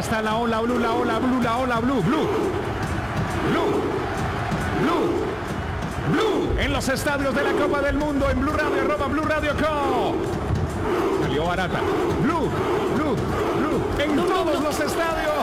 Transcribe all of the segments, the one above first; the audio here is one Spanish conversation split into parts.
está la ola blue, la ola blue, la ola blue, blue. Blue. Blue. Blue en los estadios de la Copa del Mundo en Blue Radio, @Blue Radio Co. Salió barata. Blue, Blue, Blue en todos los estadios.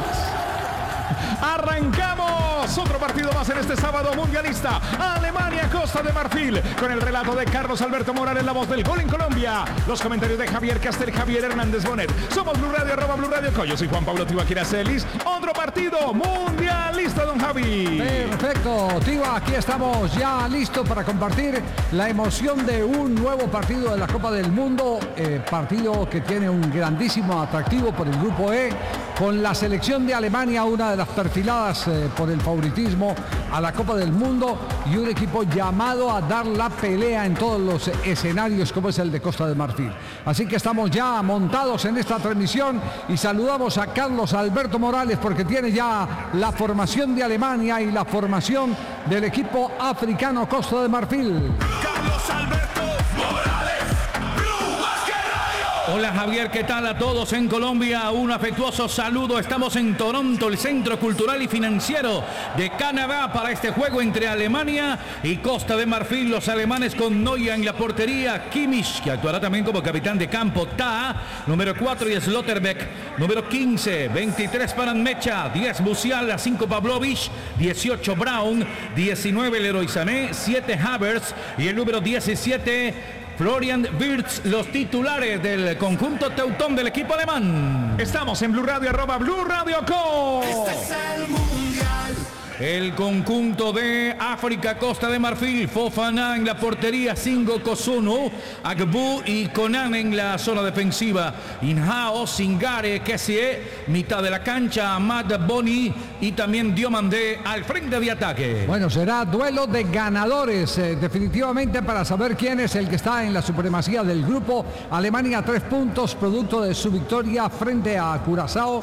Arrancamos otro partido más en este sábado mundialista. Alemania, Costa de Marfil, con el relato de Carlos Alberto Morales, la voz del gol en Colombia. Los comentarios de Javier Castel, Javier Hernández Bonet. Somos Blue Radio, @Blue Radio Co. Yo soy Juan Pablo Tibaquira Celis. Otro partido mundialista, don Javi. Perfecto, Tiba, aquí estamos ya listos para compartir la emoción de un nuevo partido de la Copa del Mundo. Partido que tiene un grandísimo atractivo por el grupo E, con la selección de Alemania, una de las perfiladas por el favoritismo a la Copa del Mundo, y un equipo llamado a dar la pelea en todos los escenarios como es el de Costa de Marfil. Así que estamos ya montados en esta transmisión y saludamos a Carlos Alberto Morales porque tiene ya la formación de Alemania y la formación del equipo africano Costa de Marfil. Carlos Alberto Morales, Blue más que radio. Hola Javier, ¿qué tal a todos en Colombia? Un afectuoso saludo. Estamos en Toronto, el centro cultural y financiero de Canadá, para este juego entre Alemania y Costa de Marfil. Los alemanes con Neuer en la portería, Kimmich, que actuará también como capitán de campo, Ta, número 4, y Slotterbeck, número 15, 23 Paranmecha, 10 Musiala, 5 Pavlovic, 18 Brown, 19 Leroy Sané, 7 Havertz y el número 17 Florian Wirtz, los titulares del conjunto teutón del equipo alemán. Estamos en Blue Radio, @Blue Radio Co. Este es el mundial. El conjunto de África, Costa de Marfil, Fofana en la portería, Singo, Kosuno, Agbu y Conan en la zona defensiva. Inhao, Singare, Kessie, mitad de la cancha, Ahmad Boni y también Diomandé al frente de ataque. Bueno, será duelo de ganadores, definitivamente, para saber quién es el que está en la supremacía del grupo. Alemania 3 puntos, producto de su victoria frente a Curazao,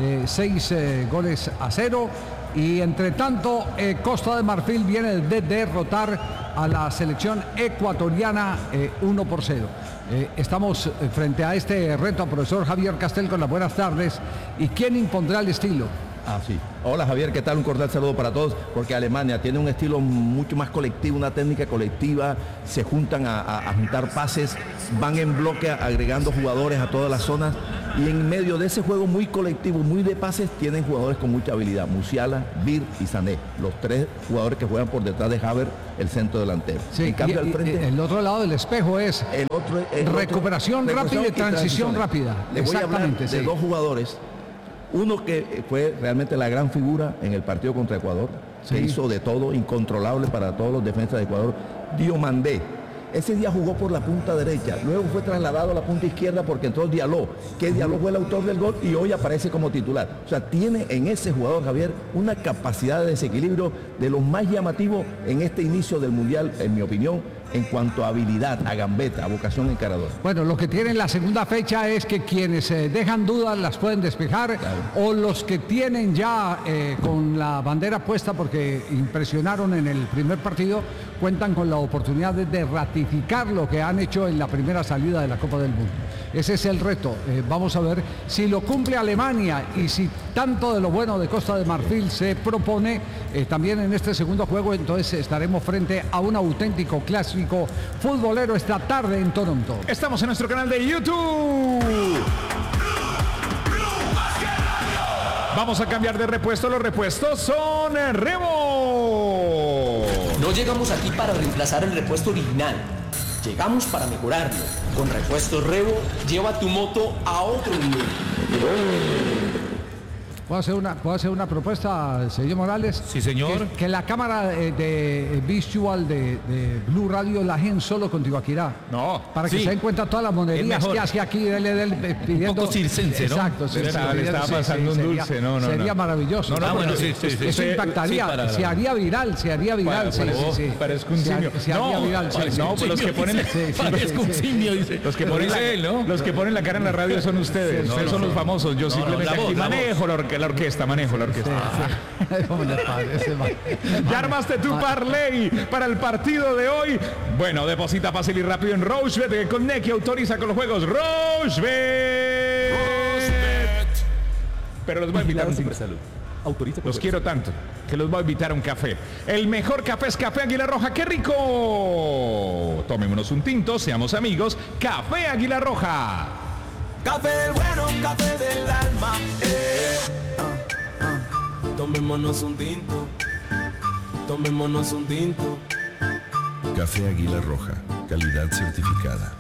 6 goles a 0. Y entre tanto, Costa de Marfil viene de derrotar a la selección ecuatoriana 1-0. Estamos frente a este reto, profesor Javier Castel, con las buenas tardes. ¿Y quién impondrá el estilo? Sí. Hola Javier, ¿qué tal? Un cordial saludo para todos, porque Alemania tiene un estilo mucho más colectivo, una técnica colectiva, se juntan a juntar pases, van en bloque agregando jugadores a todas las zonas, y en medio de ese juego muy colectivo, muy de pases, tienen jugadores con mucha habilidad, Musiala, Wirtz y Sané, los 3 jugadores que juegan por detrás de Havertz, el centro delantero. Sí, en cambio, al frente, el otro lado del espejo es recuperación rápida y transición rápida. Les voy a hablar de 2 jugadores. Uno que fue realmente la gran figura en el partido contra Ecuador, se hizo de todo, incontrolable para todos los defensas de Ecuador, Diomandé. Ese día jugó por la punta derecha, luego fue trasladado a la punta izquierda porque entró Diallo, que Diallo fue el autor del gol y hoy aparece como titular. O sea, tiene en ese jugador, Javier, una capacidad de desequilibrio de los más llamativos en este inicio del Mundial, en mi opinión, en cuanto a habilidad, a gambeta, a vocación encaradora. Bueno, lo que tienen la segunda fecha es que quienes dejan dudas las pueden despejar, claro, o los que tienen ya con la bandera puesta porque impresionaron en el primer partido, cuentan con la oportunidad de ratificar lo que han hecho en la primera salida de la Copa del Mundo. Ese es el reto. Vamos a ver si lo cumple Alemania y si tanto de lo bueno de Costa de Marfil se propone también en este segundo juego. Entonces estaremos frente a un auténtico clásico futbolero esta tarde en Toronto. Estamos en nuestro canal de YouTube. Vamos a cambiar de repuesto. Los repuestos son Remo. No llegamos aquí para reemplazar el repuesto original. Llegamos para mejorarlo. Con Repuestos Revo, lleva tu moto a otro nivel. ¿Puedo hacer una propuesta, señor Morales? Sí, señor. Que la cámara de visual de Blue Radio la hagan solo con Tibaquirá. No. Para que se den cuenta todas las monerías que hace aquí pidiendo. Un poco circense, ¿no? Exacto. Sí, le estaba pasando un dulce. Sería maravilloso. Bueno, sí. Eso impactaría. Se haría viral. Parezco un simio. Se haría viral. No, pues los que ponen... Parezco un simio, dice. Los que ponen la cara en la radio son ustedes. Ustedes son los famosos. Yo simplemente aquí manejo la orquesta. Ya armaste tu parlay para el partido de hoy. Bueno, deposita fácil y rápido en Rochebet, con Neki autoriza con los juegos. Rochebet. Pero los voy a invitar a un tinto. Supersalud. Autoriza Los quiero tanto que los voy a invitar a un café. El mejor café es Café Águila Roja. ¡Qué rico! Tomémonos un tinto, seamos amigos. Café Águila Roja. Café bueno, café del alma. Tomémonos un tinto. Tomémonos un tinto. Café Águila Roja, calidad certificada.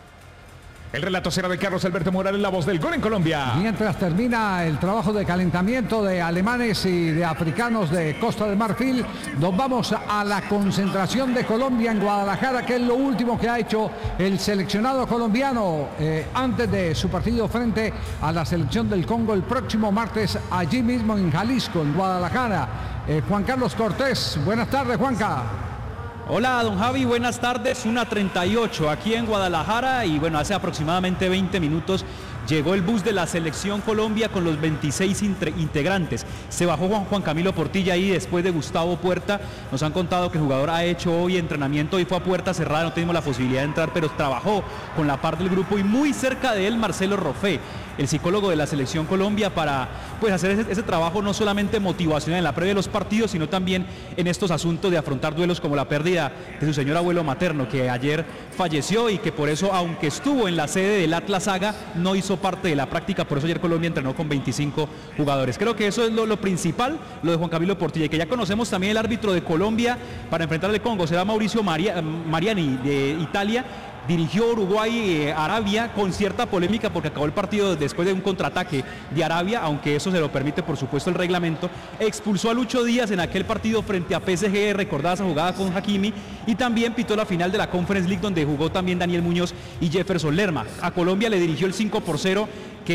El relato será de Carlos Alberto Morales, la voz del gol en Colombia. Mientras termina el trabajo de calentamiento de alemanes y de africanos de Costa de Marfil, nos vamos a la concentración de Colombia en Guadalajara, que es lo último que ha hecho el seleccionado colombiano antes de su partido frente a la selección del Congo el próximo martes, allí mismo en Jalisco, en Guadalajara. Juan Carlos Cortés, buenas tardes, Juanca. Hola, don Javi, buenas tardes. 1:38 aquí en Guadalajara y bueno, hace aproximadamente 20 minutos llegó el bus de la Selección Colombia con los 26 integrantes. Se bajó Juan Camilo Portilla ahí después de Gustavo Puerta. Nos han contado que el jugador ha hecho hoy entrenamiento y fue a puerta cerrada, no tenemos la posibilidad de entrar, pero trabajó con la parte del grupo y muy cerca de él Marcelo Roffé, el psicólogo de la Selección Colombia, para pues hacer ese trabajo no solamente motivacional en la previa de los partidos, sino también en estos asuntos de afrontar duelos como la pérdida de su señor abuelo materno, que ayer falleció y que por eso, aunque estuvo en la sede del Atlas Saga, no hizo parte de la práctica. Por eso ayer Colombia entrenó con 25 jugadores. Creo que eso es lo principal, lo de Juan Camilo Portilla, y que ya conocemos también el árbitro de Colombia para enfrentar al Congo, será Mauricio Mariani de Italia. Dirigió Uruguay-Arabia con cierta polémica porque acabó el partido después de un contraataque de Arabia, aunque eso se lo permite por supuesto el reglamento. Expulsó a Lucho Díaz en aquel partido frente a PSG, recordada esa jugada con Hakimi, y también pitó la final de la Conference League donde jugó también Daniel Muñoz y Jefferson Lerma. A Colombia le dirigió el 5-0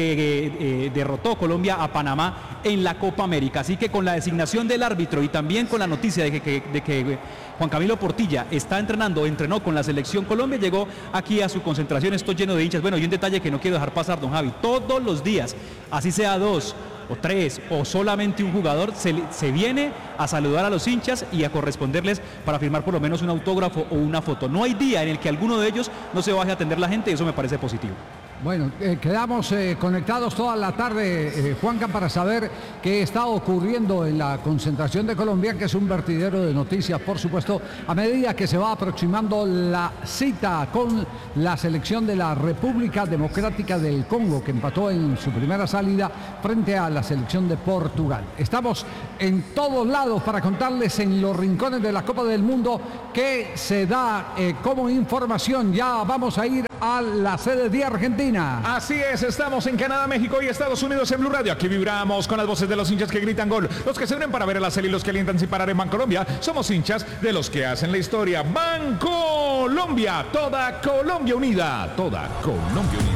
que derrotó Colombia a Panamá en la Copa América. Así que con la designación del árbitro y también con la noticia de que Juan Camilo Portilla entrenó con la Selección Colombia, llegó aquí a su concentración, esto lleno de hinchas. Bueno, y un detalle que no quiero dejar pasar, don Javi, todos los días, así sea 2 o 3 o solamente un jugador, se viene a saludar a los hinchas y a corresponderles para firmar por lo menos un autógrafo o una foto. No hay día en el que alguno de ellos no se baje a atender la gente y eso me parece positivo. Bueno, quedamos conectados toda la tarde, Juanca, para saber qué está ocurriendo en la concentración de Colombia, que es un vertidero de noticias, por supuesto, a medida que se va aproximando la cita con la selección de la República Democrática del Congo, que empató en su primera salida frente a la selección de Portugal. Estamos en todos lados para contarles en los rincones de la Copa del Mundo que se da como información. Ya vamos a ir a la sede de Argentina. Así es, estamos en Canadá, México y Estados Unidos en Blue Radio. Aquí vibramos con las voces de los hinchas que gritan gol, los que se unen para ver a la serie y los que alientan sin parar en Bancolombia. Somos hinchas de los que hacen la historia. Bancolombia, toda Colombia unida, toda Colombia unida.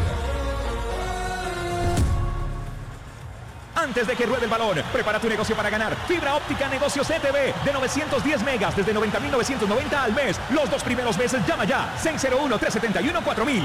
Antes de que ruede el balón, prepara tu negocio para ganar. Fibra óptica Negocios ETV de 910 megas desde 90.990 al mes. Los 2 primeros meses, llama ya. 601-371-4000.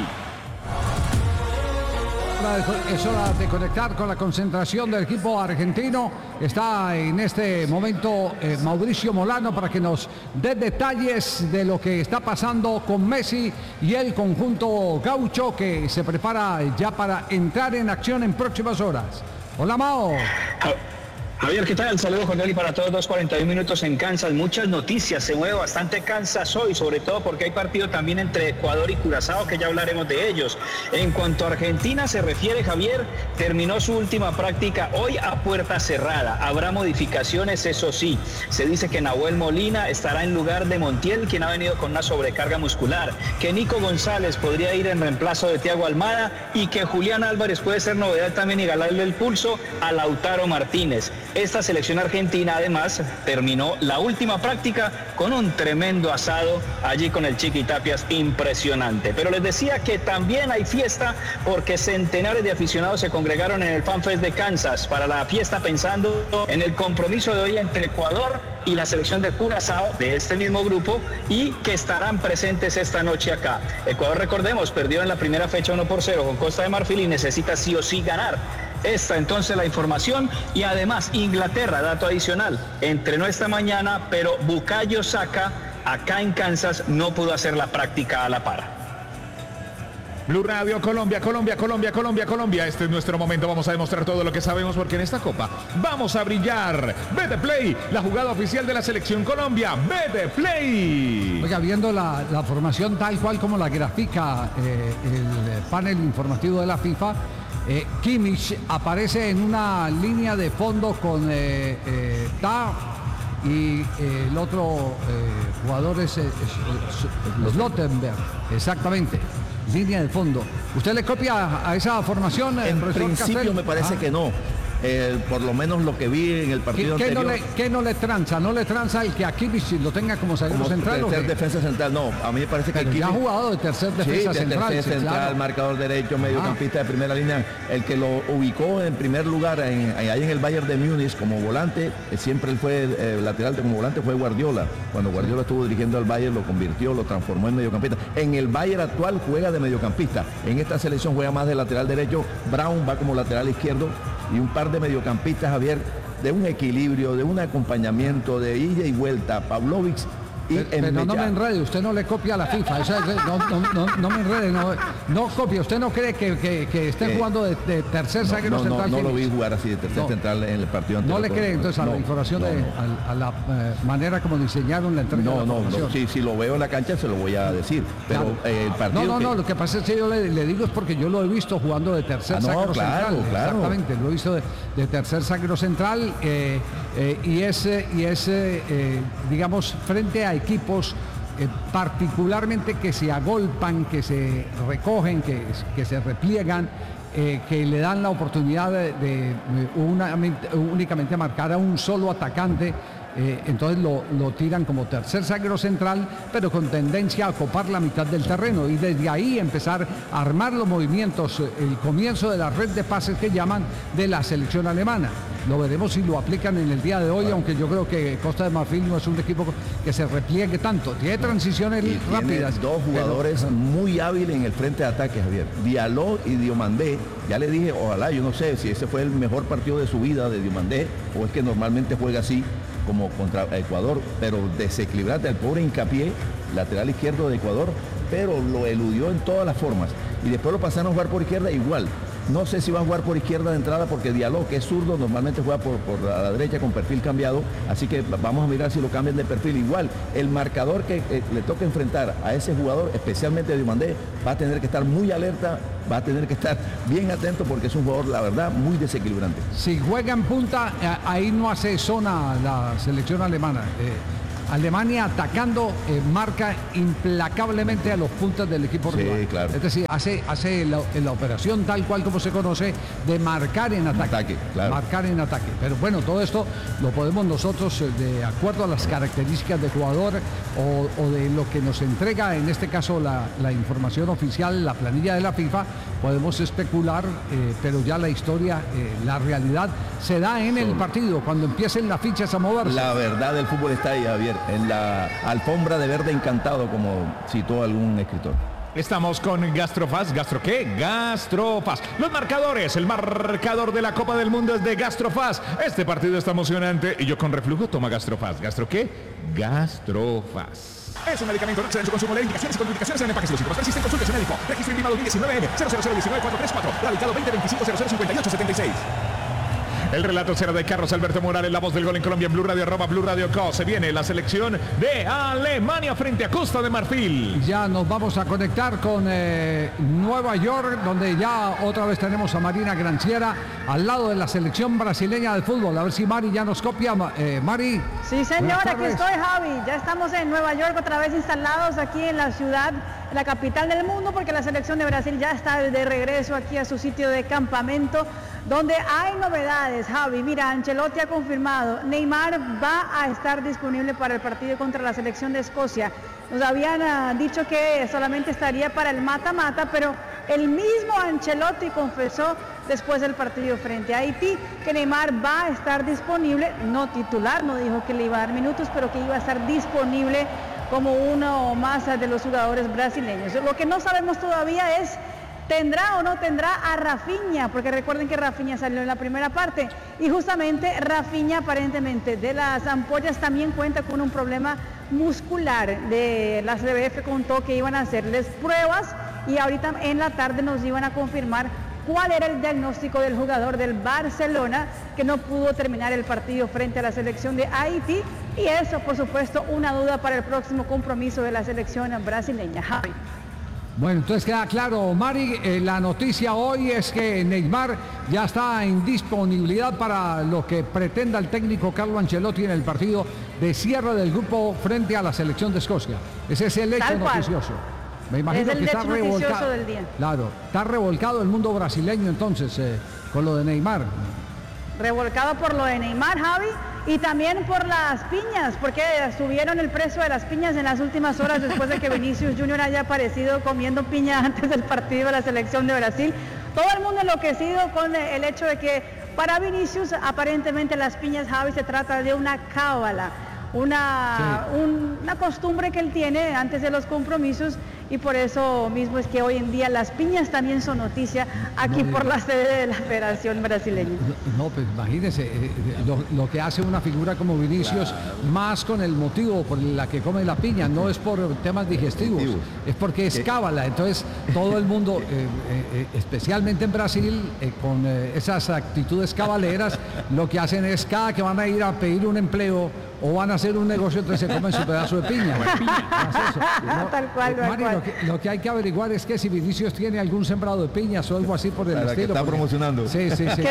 Es hora de conectar con la concentración del equipo argentino. Está en este momento Mauricio Molano para que nos dé detalles de lo que está pasando con Messi y el conjunto gaucho, que se prepara ya para entrar en acción en próximas horas. Hola, Mao. Javier, ¿qué tal? Saludos cordial y para todos. 2:41 minutos en Kansas. Muchas noticias. Se mueve bastante Kansas hoy, sobre todo porque hay partido también entre Ecuador y Curazao, que ya hablaremos de ellos. En cuanto a Argentina se refiere, Javier, terminó su última práctica hoy a puerta cerrada. Habrá modificaciones, eso sí. Se dice que Nahuel Molina estará en lugar de Montiel, quien ha venido con una sobrecarga muscular. Que Nico González podría ir en reemplazo de Thiago Almada y que Julián Álvarez puede ser novedad también y ganarle el pulso a Lautaro Martínez. Esta selección argentina además terminó la última práctica con un tremendo asado allí con el Chiqui Tapias, impresionante. Pero les decía que también hay fiesta porque centenares de aficionados se congregaron en el FanFest de Kansas para la fiesta, pensando en el compromiso de hoy entre Ecuador y la selección de Curazao de este mismo grupo, y que estarán presentes esta noche acá. Ecuador, recordemos, perdió en la primera fecha 1-0 con Costa de Marfil y necesita sí o sí ganar. Esta entonces la información. Y además Inglaterra, dato adicional, entrenó esta mañana, pero Bukayo Saka acá en Kansas no pudo hacer la práctica a la par. Blue Radio, Colombia. Este es nuestro momento. Vamos a demostrar todo lo que sabemos porque en esta Copa vamos a brillar. Betplay, la jugada oficial de la Selección Colombia. Betplay. Oiga, viendo la formación tal cual como la grafica el panel informativo de la FIFA, Kimmich aparece en una línea de fondo con Ta y el otro jugador es Slottenberg, exactamente, línea de fondo. ¿Usted le copia a esa formación? En principio Castel? me parece que no. Por lo menos lo que vi en el partido anterior. ¿Qué no le tranza? ¿No le tranza el que a Kimmich lo tenga como zaguero central? Tercer defensa central, no. A mí me parece que Pero Kimmich ya ha jugado de tercer defensa central. Tercer central, claro. Marcador derecho, mediocampista de primera línea. El que lo ubicó en primer lugar ahí en el Bayern de Múnich como volante, siempre él fue lateral como volante, fue Guardiola. Cuando Guardiola estuvo dirigiendo al Bayern, lo convirtió, lo transformó en mediocampista. En el Bayern actual juega de mediocampista. En esta selección juega más de lateral derecho. Brown va como lateral izquierdo. Y un par de mediocampistas, Javier, de un equilibrio, de un acompañamiento, de ida y vuelta. Pavlovic y pero no me enrede, usted no le copia a la FIFA. No me enrede, no copia. ¿Usted no cree que estén jugando de tercer zaguero central? No lo vi jugar así de tercer central en el partido anterior. ¿No le cree entonces a la información a la manera como diseñaron la entrega? No, si lo veo en la cancha se lo voy a decir. Pero el partido. No, lo que pasa es que yo le digo es porque yo lo he visto jugando de tercer zaguero central. Claro. Exactamente, lo he visto de tercer zaguero central y digamos, frente a equipos particularmente que se agolpan, que se recogen, que se repliegan, que le dan la oportunidad de únicamente marcar a un solo atacante. Entonces lo tiran como tercer zaguero central, pero con tendencia a copar la mitad del terreno y desde ahí empezar a armar los movimientos, el comienzo de la red de pases que llaman de la selección alemana. Lo veremos si lo aplican en el día de hoy, aunque yo creo que Costa de Marfil no es un equipo que se repliegue tanto. Tiene transiciones rápidas. Tiene dos jugadores muy hábiles en el frente de ataque, Javier. Diallo y Diomandé. Ya le dije, ojalá, yo no sé si ese fue el mejor partido de su vida de Diomandé o es que normalmente juega así como contra Ecuador, pero desequilibrante, el pobre Hincapié, lateral izquierdo de Ecuador, pero lo eludió en todas las formas. Y después lo pasaron a jugar por izquierda igual. No sé si va a jugar por izquierda de entrada porque Diallo, que es zurdo, normalmente juega por la derecha con perfil cambiado. Así que vamos a mirar si lo cambian de perfil. Igual, el marcador que le toca enfrentar a ese jugador, especialmente a Diomandé, va a tener que estar muy alerta, va a tener que estar bien atento porque es un jugador, la verdad, muy desequilibrante. Si juega en punta, ahí no hace zona la selección alemana. Alemania atacando marca implacablemente a los puntas del equipo rival. Claro. Es decir, hace la operación tal cual como se conoce de marcar en ataque. Claro. Marcar en ataque. Pero bueno, todo esto lo podemos nosotros, de acuerdo a las características del jugador o de lo que nos entrega, en este caso la información oficial, la planilla de la FIFA, podemos especular, pero ya la historia, la realidad se da en el partido, cuando empiecen las fichas a moverse. La verdad del fútbol está ahí, Javier, en la alfombra de verde encantado, como citó algún escritor. Estamos con Gastrofast. ¿Gastro qué? Gastrofast. Los marcadores. El marcador de la Copa del Mundo es de Gastrofast. Este partido está emocionante y yo con reflujo toma Gastrofast. ¿Gastro qué? Gastrofast. Es un medicamento, no excede en su consumo. Leer indicaciones y contraindicaciones en el empaque. Si los síntomas persisten, consulte a su médico. Registro INVIMA 2019 000194434. Radicado 2025-0058-76. El relato será de Carlos Alberto Morales, la voz del gol en Colombia en Blue Radio, @Blue Radio Co. Se viene la selección de Alemania frente a Costa de Marfil. Ya nos vamos a conectar con Nueva York, donde ya otra vez tenemos a Marina Granciera al lado de la selección brasileña de fútbol. A ver si Mari ya nos copia. Mari. Sí, señor, aquí estoy, Javi. Ya estamos en Nueva York, otra vez instalados aquí en la ciudad, la capital del mundo, porque la selección de Brasil ya está de regreso aquí a su sitio de campamento, donde hay novedades, Javi. Mira, Ancelotti ha confirmado, Neymar va a estar disponible para el partido contra la selección de Escocia. Nos habían dicho que solamente estaría para el mata-mata, pero el mismo Ancelotti confesó después del partido frente a Haití que Neymar va a estar disponible, no titular, no dijo que le iba a dar minutos, pero que iba a estar disponible como uno más de los jugadores brasileños. Lo que no sabemos todavía es ¿tendrá o no tendrá a Rafinha? Porque recuerden que Rafinha salió en la primera parte y justamente Rafinha aparentemente de las ampollas también cuenta con un problema muscular. De la CBF contó que iban a hacerles pruebas y ahorita en la tarde nos iban a confirmar cuál era el diagnóstico del jugador del Barcelona que no pudo terminar el partido frente a la selección de Haití, y eso por supuesto una duda para el próximo compromiso de la selección brasileña. Javi. Bueno, entonces queda claro, Mari, la noticia hoy es que Neymar ya está en disponibilidad para lo que pretenda el técnico Carlo Ancelotti en el partido de cierre del grupo frente a la selección de Escocia. Ese es el hecho noticioso. Me imagino que está revolcado del día. Claro, está revolcado el mundo brasileño entonces con lo de Neymar. Revolcado por lo de Neymar, Javi, y también por las piñas, porque subieron el precio de las piñas en las últimas horas después de que Vinicius Junior haya aparecido comiendo piña antes del partido de la selección de Brasil. Todo el mundo enloquecido con el hecho de que para Vinicius aparentemente las piñas, Javi, se trata de una cábala, una costumbre que él tiene antes de los compromisos, y por eso mismo es que hoy en día las piñas también son noticia aquí por la sede de la Federación Brasileña. No, pues imagínense lo que hace una figura como Vinicius, más con el motivo por la que come la piña, no es por temas digestivos, es porque es cábala. Entonces todo el mundo, especialmente en Brasil, con esas actitudes cabaleras, lo que hacen es cada que van a ir a pedir un empleo o van a hacer un negocio, entonces se comen su pedazo de piña. Tal cual, Mari, lo que hay que averiguar es que si Vinicius tiene algún sembrado de piñas o algo así por el estilo. Que está promocionando. Sí,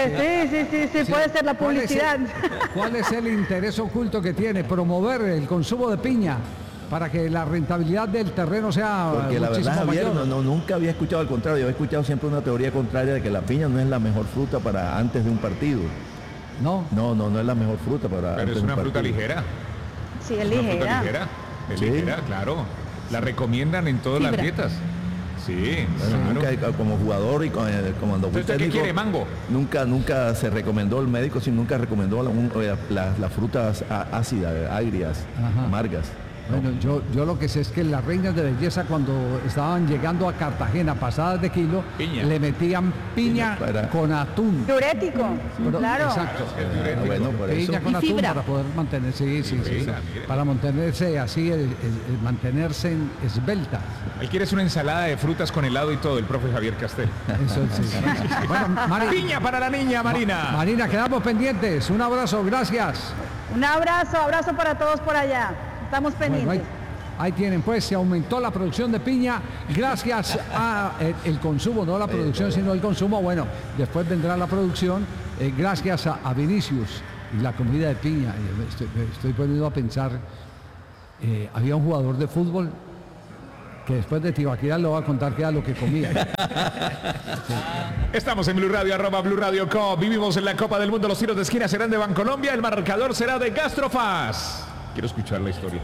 puede ser la publicidad. ¿Cuál es el interés oculto que tiene? Promover el consumo de piña para que la rentabilidad del terreno sea porque la verdad, Javier, nunca había escuchado al contrario. Yo había escuchado siempre una teoría contraria de que la piña no es la mejor fruta para antes de un partido. No es la mejor fruta para. Pero es una fruta ligera. Sí, es ligera. Es ligera, claro. La recomiendan en todas las dietas. Sí, bueno, claro. Nunca, como jugador y cuando fui ¿Usted técnico, qué quiere, mango? Nunca se recomendó el médico, sino nunca recomendó las frutas ácidas, agrias, amargas. Bueno, yo lo que sé es que las reinas de belleza, cuando estaban llegando a Cartagena pasadas de kilo, le metían piña con atún. Diurético, claro. Exacto. Bueno, por piña eso. con atún para poder mantenerse, para mantenerse así, mantenerse esbelta. Él quiere una ensalada de frutas con helado y todo, el profe Javier Castel. Eso sí. Bueno, piña para la niña, Marina. Marina, quedamos pendientes. Un abrazo, gracias. Un abrazo para todos por allá. Estamos pendientes. Bueno, ahí tienen, pues se aumentó la producción de piña gracias a el consumo, no la producción sino el consumo. Bueno, después vendrá la producción gracias a Vinicius y la comida de piña. Estoy poniendo a pensar, había un jugador de fútbol que después de Tibaquira lo va a contar que era lo que comía. Sí. Estamos en Blue Radio, @Blue Radio Co. Vivimos en la Copa del Mundo. Los tiros de esquina serán de Bancolombia. El marcador será de Gastrofaz. Quiero escuchar la historia.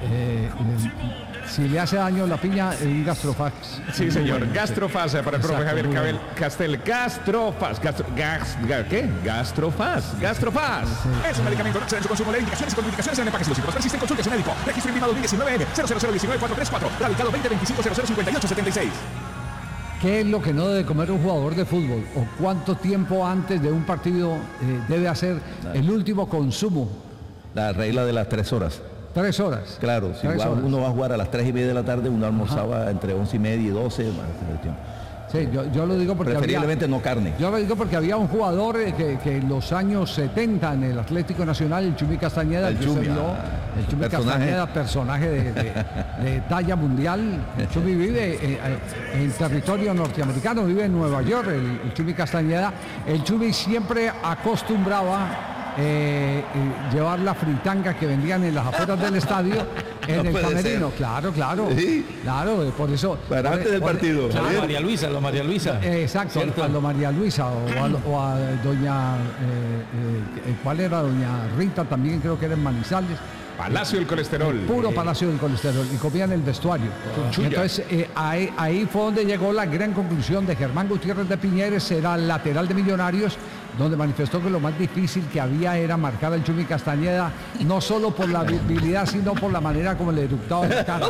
Si le hace daño la piña, un Gastrofaz. Sí, señor. Gastrofaz para el profe Javier Castel. Gastrofaz. ¿Qué? Gastrofaz. Gastrofaz. Sí. Es un medicamento. En su consumo de indicaciones y contraindicaciones en el empaque. Si los síntomas persisten, consulte a su médico. Registro invitado 2019 00019 radicado 2025-005876. ¿Qué es lo que no debe comer un jugador de fútbol? ¿O cuánto tiempo antes de un partido debe hacer el último consumo? La regla de las 3 horas. 3 horas. Claro, si uno va a jugar a las 3:30 de la tarde, uno almorzaba entre 11:30 y 12. Sí, yo lo digo porque preferiblemente no carne. Yo lo digo porque había un jugador que en los años 70 en el Atlético Nacional, el Chumi Castañeda, el Chumi Castañeda, personaje de talla mundial. El Chumi vive en territorio norteamericano, vive en Nueva York, el Chumi Castañeda. El Chumi siempre acostumbraba llevar la fritanga que vendían en las afueras del estadio en el camerino. Claro. ¿Sí? Claro, por eso. Pero antes del partido. Claro, María Luisa. Exacto, a lo María Luisa o a doña ¿cuál era? Doña Rita también, creo que era en Manizales. Palacio del Colesterol. Puro Palacio del Colesterol. Y comían el vestuario. Entonces, ahí fue donde llegó la gran conclusión de Germán Gutiérrez de Piñeres, era lateral de Millonarios, donde manifestó que lo más difícil que había era marcar al Chumi Castañeda, no solo por la habilidad, sino por la manera como le eructaba la cara.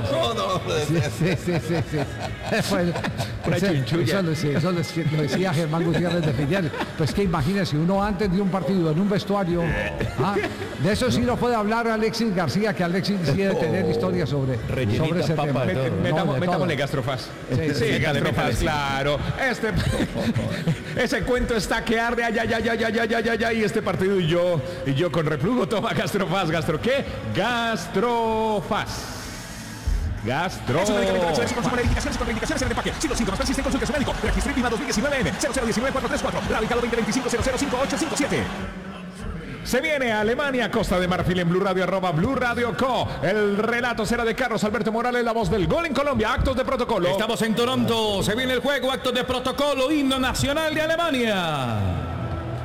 Eso lo decía Germán Gutiérrez de Fidel. Pues que imagínese, uno antes de un partido en un vestuario, de eso sí lo puede hablar Alexis García, que Alexis sí debe tener historia sobre ese tema. Metámosle Gastrofaz. Sí, Gastrofaz, claro. Ese cuento está que arde, y este partido y yo con reflujo. Toma Gastrofaz. ¿Gastro qué? Gastrofaz. Gastrofaz. Consumo de indicaciones y contraindicaciones en el empaque. Si los síntomas persisten, consulte a su médico. Registro INVIMA 2019M 0019434. Radicado 2025-005857. Se viene a Alemania, Costa de Marfil en Blue Radio, @Blue Radio Co. El relato será de Carlos Alberto Morales, la voz del gol en Colombia. Actos de protocolo. Estamos en Toronto. Se viene el juego, actos de protocolo, himno nacional de Alemania.